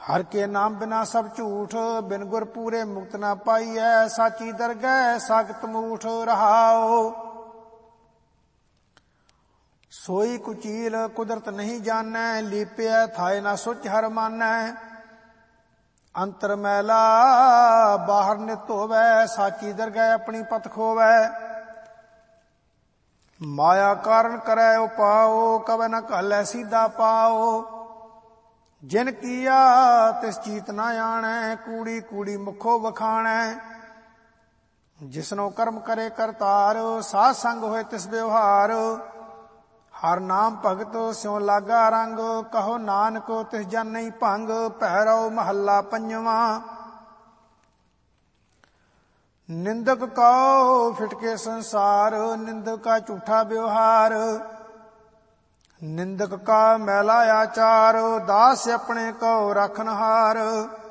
हर के नाम बिना सब झूठ, बिन गुर पूरे मुक्त ना पाइयै। साची दरगह सागत मूठ रहाओ। सोई कुचील कुदरत नहीं जानै, लीपिया थाए ना सुच हर मानै। अंतर मैला बाहर नित होवै, साची दरगह अपनी पत खोवै। माया कारण करै उपाओ, कबै न घालै सीधा पाओ। जिन किया तिस चीत ना आणै, कूड़ी कूड़ी मुखो वखाणै। जिसनो कर्म करे करतार, साध संग होए तिस व्यवहार। हर नाम भगत स्यों लागा रंग, कहो नानक तिस जन नहीं भंग। भैरव महला पंजवा। निंदक कहो फिटके संसार, निंदक का झूठा व्यवहार। निंदक का मैला आचार, दास अपने को रखनहार।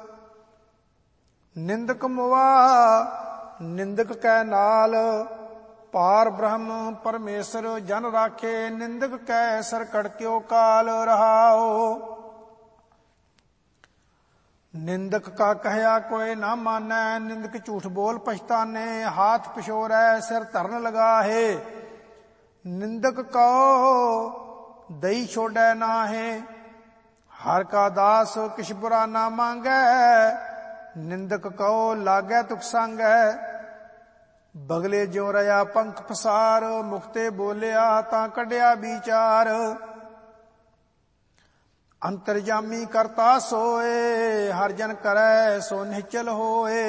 निंदक मुआ निंदक कै नाल, पार ब्रह्म परमेश्वर जन राखे। निंदक कै सर कड़क्यो काल रहाओ। निंदक का कहया कोई ना मानै, निंदक झूठ बोल पछताने। हाथ पिछोरै सिर धरन लगाहे, निंदक को दई छोड़ै नाहे। हर का दास किछ बुरा ना मांगै, निंदक को लागै तुक सांगै। बगले ज्यों रया पंख पसार, मुखते बोलिया तां कढिया विचार। अंतरजामी करता सोए, हर जन करै सो निश्चल होए।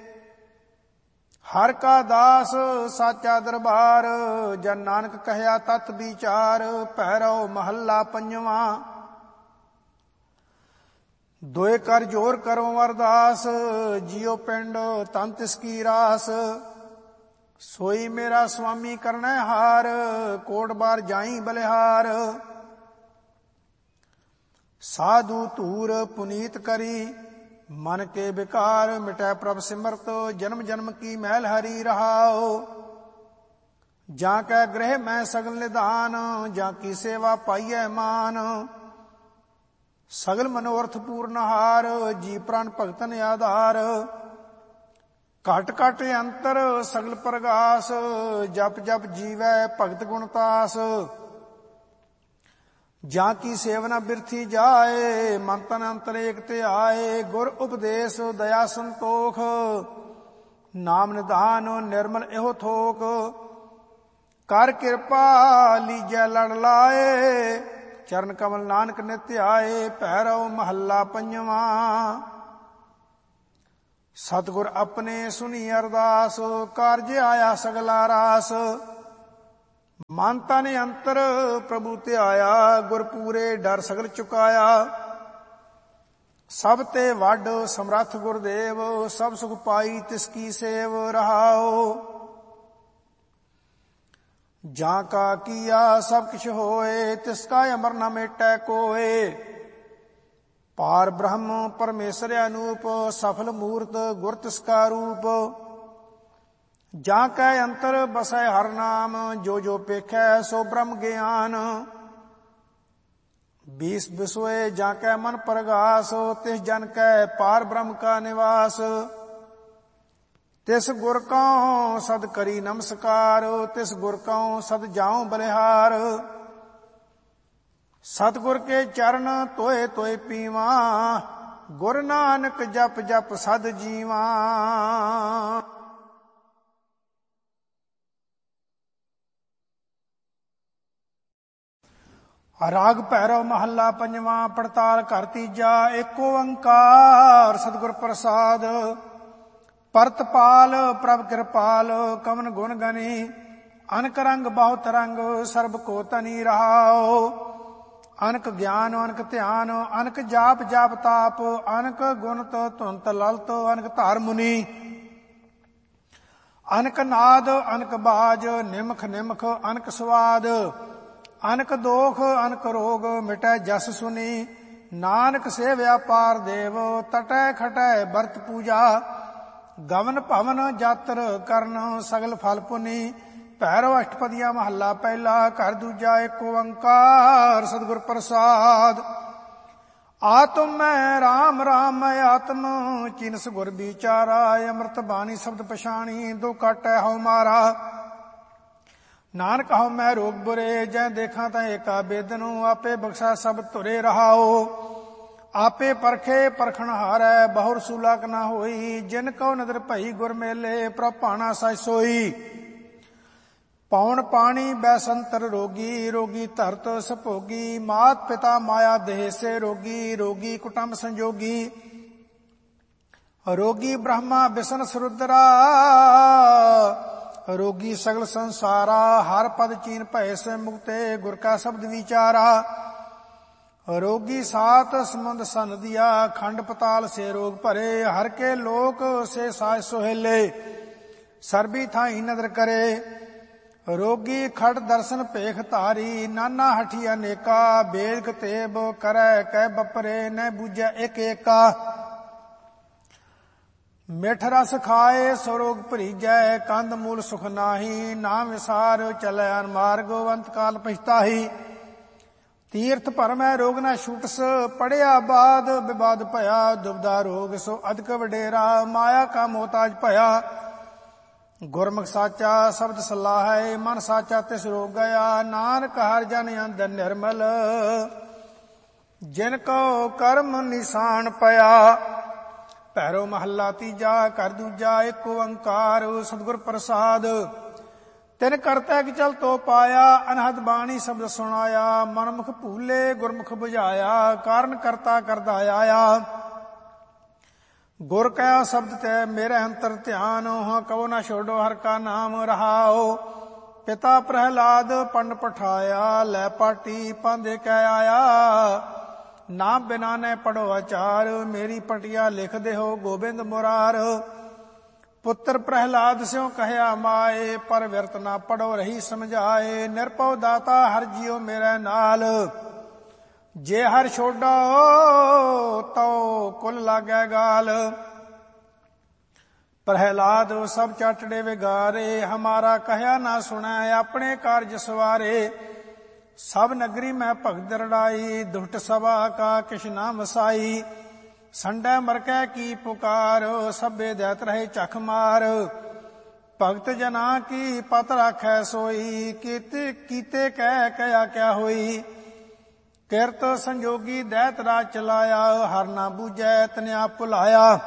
हर का दास साचा दरबार, जन नानक कहया तत विचार। भैरव महला पंजवा। दोए कर जोर करो अरदास, जियो पिंड तन तिसकी रास। सोई मेरा स्वामी करनै हार, कोट बार जाई बलिहार। साधु धूर पुनीत करी, मन के विकार मिटै प्रभ सिमरत। जन्म जन्म की मैल हरी रहाओ। जाकै गृह में सगल निधान, जाकी सेवा पाइयै मान। सगल मनोरथ पूर्ण हार, जी प्राण भगतन आधार। घट घट अंतर सगल प्रगास, जप जप जीवै भगत गुणतास। जाकी सेवना बिरथी जाए, मन तन अंतर एक ते आए। गुर उपदेश दया संतोख, नाम निधान निर्मल एहो थोक। कर कृपा लीजै लड़ लाए, चरण कमल नानक नित्य आए। भैरव महला पंजवा। सतगुर अपने सुनी अरदास, कारज आया सगला रास। मन तन अंतर प्रभु ਧਿਆਇਆ, गुर पूरे डर सगल चुकाया। सब ते वड समरथ गुरदेव, सब सुख पाई तिसकी सेव रहाओ। जा का किया सब किछ होए, तिसका अमर न मेटै कोय। पार ब्रह्म परमेश्वर अनूप, सफल मूर्त गुर तिसका रूप। जाकै अंतर बसै हर नाम, जो जो पेखै सो ब्रह्म ज्ञान। बीस बिसोए जाकै मन प्रगास, तिस जन कै पार ब्रह्म का निवास। तिस गुर कौ सद करी नमस्कार, तिस गुर कौ सद जाऊं बलिहार। सतगुर के चरण तोए तोए पीवा, गुर नानक जप जप सद जीवा। राग भैरव महला पंजवा। पड़ताल घर तीजा। एक ओंकार सतगुर प्रसाद। परतपाल प्रभ कृपाल, कवन गुण गनी। अनक रंग बहुत रंग, सर्ब को तनी रहाओ। अनक ज्ञान अनक ध्यान, अनक जाप जाप ताप। अनक गुणत धुंत ललत, अनक धार मुनि। अनक नाद अनक बाज, निमख निमख अनक स्वाद। अनक दोख अनक रोग, मिटै जस सुनी। नानक सेव्या पार देव, तटै खटै बरत पूजा। गवन भवन जातर करन, सगल फल पुनी। भैरव अष्टपदिया महला पहला। घर दूजा। एक ओंकार सतगुर प्रसाद। ਆਤਮ ਮੈਂ ਰਾਮ ਰਾਮ ਮੈਂ ਆਤਮ ਚਿਨਸ ਗੁਰ ਵਿਚਾਰਾ ਅੰਮ੍ਰਿਤ ਬਾਣੀ ਸ਼ਬਦ ਪਛਾਣੀ ਦੋ ਕਾਟੈ ਹਉ ਮਾਰਾ ਨਾਨਕ ਹਉ ਮੈਂ ਰੋਗ ਬੁਰੇ ਜੈ ਦੇਖਾਂ ਤਾਂ ਏਕਾ ਬੇਦਨੁ ਆਪੇ ਬਖਸ਼ਾ ਸਭ ਧੁਰੇ ਰਹਾਓ ਆਪੇ ਪਰਖੇ ਪਰਖਣ ਹਾਰੈ ਬਹੁਰ ਸੂਲਕ ਨਾ ਹੋਈ ਜਿਨ ਕਉ ਨਦਰ ਭਈ ਗੁਰ ਮੇਲੇ ਪ੍ਰਭਾਣਾ ਸਚ ਸੋਈ ਪੌਣ ਪਾਣੀ ਬੈਸੰਤਰ ਰੋਗੀ ਰੋਗੀ ਧਰਤ ਸਭੋਗੀ ਮਾਤ ਪਿਤਾ ਮਾਇਆ ਦੇਹ ਸੇ ਰੋਗੀ ਰੋਗੀ ਕੁਟੰਬ ਸੰਜੋਗੀ ਰੋਗੀ ਬ੍ਰਹਮਾ ਬਿਸ਼ਨ ਸਰੁਦਰਾ ਰੋਗੀ ਸਗਲ ਸੰਸਾਰਾ ਹਰ ਪਦ ਚੀਨ ਭੈ ਸੇ ਮੁਕਤੇ ਗੁਰ ਕਾ ਸ਼ਬਦ ਵਿਚਾਰਾ ਰੋਗੀ ਸਾਤ ਸਮੁੰਦ ਸਨ ਦਿਆ ਖੰਡ ਪਤਾਲ ਸੇ ਰੋਗ ਭਰੇ ਹਰ ਕੇ ਲੋਕ ਸੇ ਸਾਜ ਸੁਹੇਲੇ ਸਰਬੀ ਥਾਈ ਨਦਰ ਕਰੇ ਰੋਗੀ ਖੜ ਦਰਸ਼ਨ ਭੇਖ ਧਾਰੀ ਨਾਨਾ ਹਠੀ ਅਨੇਕਾ ਬੇਗ ਤੇਬ ਕਰੈ ਕਹਿ ਬਪਰੇ ਨ ਬੂਝੈ ਇਕ ਏਕਾ ਮਿਠ ਰਸ ਖਾਏ ਸੋ ਰੋਗ ਭਰੀਜੈ ਕੰਦ ਮੂਲ ਸੁਖ ਨਾਹੀ ਨਾਮ ਵਿਸਾਰ ਚਲੈ ਅਨਮਾਰਗ ਅੰਤ ਕਾਲ ਪਛਤਾਹੀ ਤੀਰਥ ਭਰਮੈ ਰੋਗ ਨਾ ਛੂਟਸ ਪੜਿਆ ਬਾਦ ਵਿਵਾਦ ਭਇਆ ਦੁਬਦਾ ਰੋਗ ਸੋ ਅਧਿਕ ਵਡੇਰਾ ਮਾਇਆ ਕਾ ਮੋਤਾਜ ਭਇਆ ਗੁਰਮੁਖ ਸਾਚਾ ਸ਼ਬਦ ਸਲਾਹੈ ਮਨ ਸਾਚਾ ਤਿਸ ਰੋਗ ਗਿਆ ਨਾਨਕ ਹਰਿ ਜਨ ਅੰਦਰ ਨਿਰਮਲ ਜਿਨ ਕੋ ਕਰਮ ਨਿਸ਼ਾਨ ਪਿਆ ਭੈਰੋ ਮਹੱਲਾ ਤੀਜਾ ਘਰ ਦੂਜਾ ਏਕ ਓੰਕਾਰ ਸਤਿਗੁਰ ਪ੍ਰਸਾਦ ਤਿਨ ਕਰਤਾ ਕਿ ਚਲ ਤੋ ਪਾਇਆ ਅਨਹਦ ਬਾਣੀ ਸ਼ਬਦ ਸੁਣਾਇਆ ਮਨਮੁਖ ਭੂਲੇ ਗੁਰਮੁਖ 부ਝਾਇਆ ਕਾਰਨ ਕਰਤਾ ਕਰਦਾ ਆਇਆ ਗੁਰ ਕਾ ਸ਼ਬਦ ਤੈ ਮੇਰੇ ਅੰਤਰ ਧਿਆਨ ਹਾਂ ਕਉ ਨਾ ਛੋਡੋ ਹਰ ਕਾ ਨਾਮ ਰਹਾਓ ਪਿਤਾ ਪ੍ਰਹਿਲਾਦ ਪੰਡ ਪਠਾਇਆ ਲੈ ਪਾਟੀ ਪਾਂਦੇ ਕਹਿ ਆਇਆ ਨਾਮ ਬਿਨਾ ਨੇ ਪੜੋ ਆਚਾਰ ਮੇਰੀ ਪਟਿਆ ਲਿਖਦੇ ਹੋ ਗੋਬਿੰਦ ਮੁਰਾਰ ਪੁੱਤਰ ਪ੍ਰਹਿਲਾਦ ਸਿਉ ਕਹਿਆ ਮਾਏ ਪਰ ਵਿਰਤ ਨਾ ਪੜੋ ਰਹੀ ਸਮਝਾਏ ਨਿਰਭਉ ਦਾਤਾ ਹਰ ਜੀਉ ਮੇਰੇ ਨਾਲ ਜੇ ਹਰ ਛੋਡੋ ਤਉ ਕੁਲ ਲਾਗੈ ਗਾਲ ਪ੍ਰਹਿਲਾਦ ਸਭ ਚਾਟੜੇ ਵਿਗਾਰੇ ਹਮਾਰਾ ਕਹਿਆ ਨਾ ਸੁਣੈ ਆਪਣੇ ਕਾਰਜ ਸਵਾਰੇ ਸਭ ਨਗਰੀ ਮੈਂ ਭਗਤ ਰੜਾਈ ਦੁਸ਼ਟ ਸਭਾ ਕਾ ਕਿਛ ਨਾ ਵਸਾਈ ਸੰਡੈ ਮਰਕੈ ਕੀ ਪੁਕਾਰ ਸਭੇ ਦੈਤ ਰਹੇ ਚਖ ਮਾਰ ਭਗਤ ਜਨਾ ਕੀ ਪਤ ਰਾਖੈ ਸੋਈ ਕੀਤੇ ਕਹਿ ਕਹਿਆ ਕਿਆ ਹੋਈ ਕਿਰਤ ਸੰਜੋਗੀ ਦੈਤ ਰਾਜ ਚਲਾਇਆ ਹਰ ਨਾ ਬੂਝੈ ਤਨਿਆ ਭੁਲਾਇਆ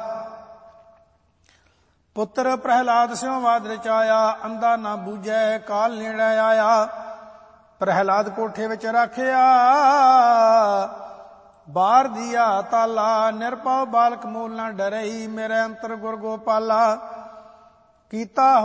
ਪੁੱਤਰ ਪ੍ਰਹਿਲਾਦ ਸਿਉ ਵਾਦ ਰਚਾਇਆ ਅੰਧਾ ਨਾ ਬੂਝੈ ਕਾਲ ਨੇੜੇ ਆਇਆ ਪ੍ਰਹਿਲਾਦ ਕੋਠੇ ਵਿੱਚ ਰੱਖਿਆ ਬਾਹਰ ਦੀਆ ਤਾਲਾ ਨਿਰਭਉ ਬਾਲਕ ਮੂਲ ਨਾ ਡਰਈ ਮੇਰੇ ਅੰਤਰ ਗੁਰ ਗੋਪਾਲਾ ਕੀਤਾ